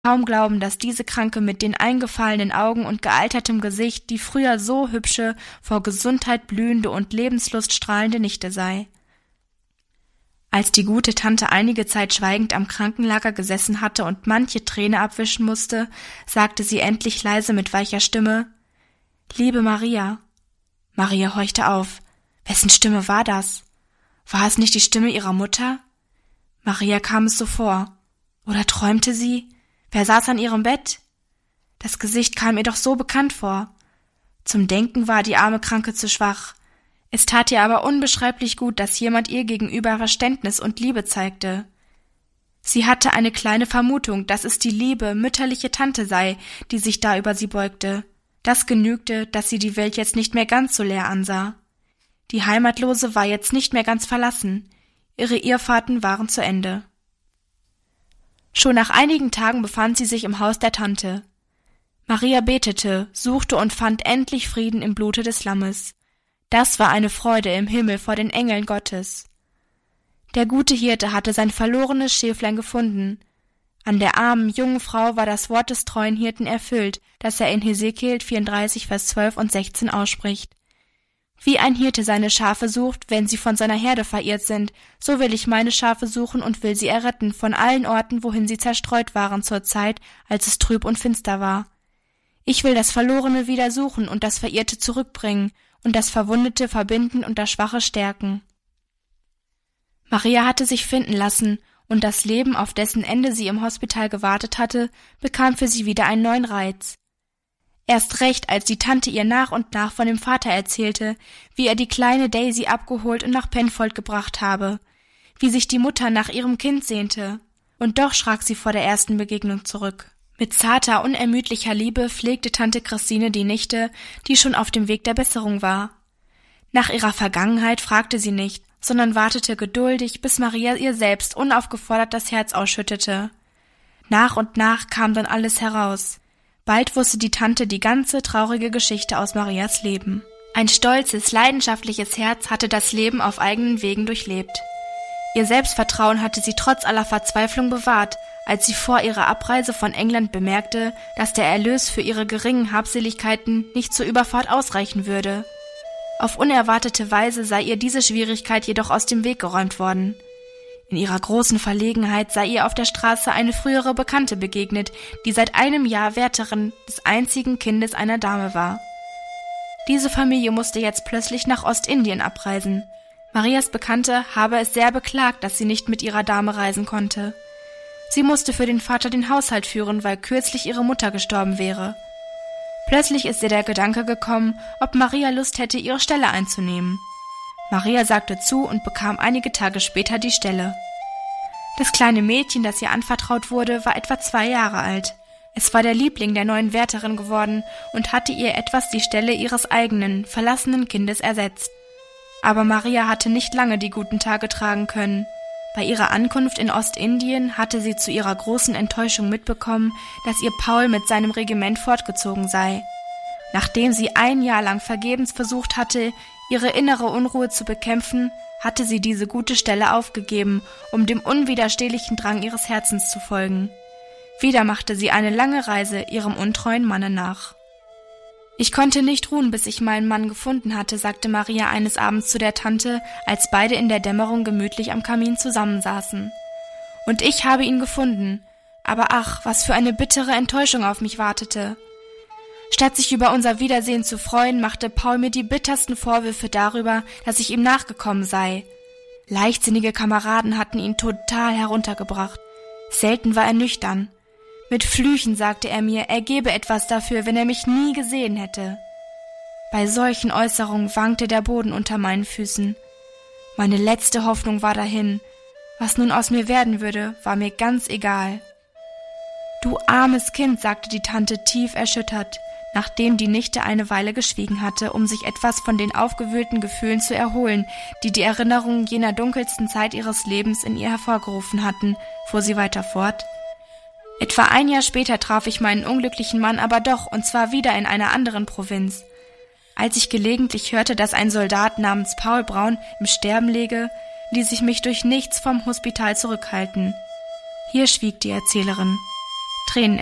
Kaum glauben, dass diese Kranke mit den eingefallenen Augen und gealtertem Gesicht die früher so hübsche, vor Gesundheit blühende und Lebenslust strahlende Nichte sei. Als die gute Tante einige Zeit schweigend am Krankenlager gesessen hatte und manche Träne abwischen musste, sagte sie endlich leise mit weicher Stimme: »Liebe Maria.« Maria horchte auf. Wessen Stimme war das? War es nicht die Stimme ihrer Mutter? Maria kam es so vor. Oder träumte sie? Wer saß an ihrem Bett? Das Gesicht kam ihr doch so bekannt vor. Zum Denken war die arme Kranke zu schwach. Es tat ihr aber unbeschreiblich gut, dass jemand ihr gegenüber Verständnis und Liebe zeigte. Sie hatte eine kleine Vermutung, dass es die liebe, mütterliche Tante sei, die sich da über sie beugte. Das genügte, dass sie die Welt jetzt nicht mehr ganz so leer ansah. Die Heimatlose war jetzt nicht mehr ganz verlassen. Ihre Irrfahrten waren zu Ende. Schon nach einigen Tagen befand sie sich im Haus der Tante. Maria betete, suchte und fand endlich Frieden im Blute des Lammes. Das war eine Freude im Himmel vor den Engeln Gottes. Der gute Hirte hatte sein verlorenes Schäflein gefunden. An der armen, jungen Frau war das Wort des treuen Hirten erfüllt, das er in Hesekiel 34, Vers 12 und 16 ausspricht. Wie ein Hirte seine Schafe sucht, wenn sie von seiner Herde verirrt sind, so will ich meine Schafe suchen und will sie erretten von allen Orten, wohin sie zerstreut waren zur Zeit, als es trüb und finster war. Ich will das Verlorene wieder suchen und das Verirrte zurückbringen und das Verwundete verbinden und das Schwache stärken. Maria hatte sich finden lassen, und das Leben, auf dessen Ende sie im Hospital gewartet hatte, bekam für sie wieder einen neuen Reiz. Erst recht, als die Tante ihr nach und nach von dem Vater erzählte, wie er die kleine Daisy abgeholt und nach Penfold gebracht habe, wie sich die Mutter nach ihrem Kind sehnte. Und doch schrak sie vor der ersten Begegnung zurück. Mit zarter, unermüdlicher Liebe pflegte Tante Christine die Nichte, die schon auf dem Weg der Besserung war. Nach ihrer Vergangenheit fragte sie nicht, sondern wartete geduldig, bis Maria ihr selbst unaufgefordert das Herz ausschüttete. Nach und nach kam dann alles heraus. Bald wusste die Tante die ganze traurige Geschichte aus Marias Leben. Ein stolzes, leidenschaftliches Herz hatte das Leben auf eigenen Wegen durchlebt. Ihr Selbstvertrauen hatte sie trotz aller Verzweiflung bewahrt, als sie vor ihrer Abreise von England bemerkte, dass der Erlös für ihre geringen Habseligkeiten nicht zur Überfahrt ausreichen würde. Auf unerwartete Weise sei ihr diese Schwierigkeit jedoch aus dem Weg geräumt worden. In ihrer großen Verlegenheit sei ihr auf der Straße eine frühere Bekannte begegnet, die seit einem Jahr Wärterin des einzigen Kindes einer Dame war. Diese Familie musste jetzt plötzlich nach Ostindien abreisen. Marias Bekannte habe es sehr beklagt, dass sie nicht mit ihrer Dame reisen konnte. Sie musste für den Vater den Haushalt führen, weil kürzlich ihre Mutter gestorben wäre. Plötzlich ist ihr der Gedanke gekommen, ob Maria Lust hätte, ihre Stelle einzunehmen. Maria sagte zu und bekam einige Tage später die Stelle. Das kleine Mädchen, das ihr anvertraut wurde, war etwa 2 Jahre alt. Es war der Liebling der neuen Wärterin geworden und hatte ihr etwas die Stelle ihres eigenen, verlassenen Kindes ersetzt. Aber Maria hatte nicht lange die guten Tage tragen können. Bei ihrer Ankunft in Ostindien hatte sie zu ihrer großen Enttäuschung mitbekommen, dass ihr Paul mit seinem Regiment fortgezogen sei. Nachdem sie 1 Jahr lang vergebens versucht hatte, ihre innere Unruhe zu bekämpfen, hatte sie diese gute Stelle aufgegeben, um dem unwiderstehlichen Drang ihres Herzens zu folgen. Wieder machte sie eine lange Reise ihrem untreuen Manne nach. »Ich konnte nicht ruhen, bis ich meinen Mann gefunden hatte«, sagte Maria eines Abends zu der Tante, als beide in der Dämmerung gemütlich am Kamin zusammensaßen. »Und ich habe ihn gefunden. Aber ach, was für eine bittere Enttäuschung auf mich wartete. Statt sich über unser Wiedersehen zu freuen, machte Paul mir die bittersten Vorwürfe darüber, dass ich ihm nachgekommen sei. Leichtsinnige Kameraden hatten ihn total heruntergebracht. Selten war er nüchtern. Mit Flüchen sagte er mir, er gebe etwas dafür, wenn er mich nie gesehen hätte. Bei solchen Äußerungen wankte der Boden unter meinen Füßen. Meine letzte Hoffnung war dahin. Was nun aus mir werden würde, war mir ganz egal. »Du armes Kind«, sagte die Tante tief erschüttert, nachdem die Nichte eine Weile geschwiegen hatte, um sich etwas von den aufgewühlten Gefühlen zu erholen, die die Erinnerungen jener dunkelsten Zeit ihres Lebens in ihr hervorgerufen hatten, fuhr sie weiter fort. »Etwa 1 Jahr später traf ich meinen unglücklichen Mann aber doch, und zwar wieder in einer anderen Provinz. Als ich gelegentlich hörte, dass ein Soldat namens Paul Braun im Sterben läge, ließ ich mich durch nichts vom Hospital zurückhalten.« Hier schwieg die Erzählerin. Tränen